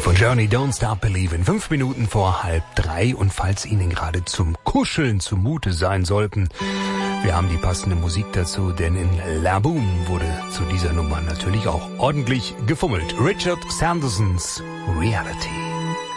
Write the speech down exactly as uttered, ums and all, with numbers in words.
von Journey, Don't Stop Believin'. Fünf Minuten vor halb drei, und falls Ihnen gerade zum Kuscheln zumute sein sollten, wir haben die passende Musik dazu, denn in La Boom wurde zu dieser Nummer natürlich auch ordentlich gefummelt. Richard Sandersons Reality.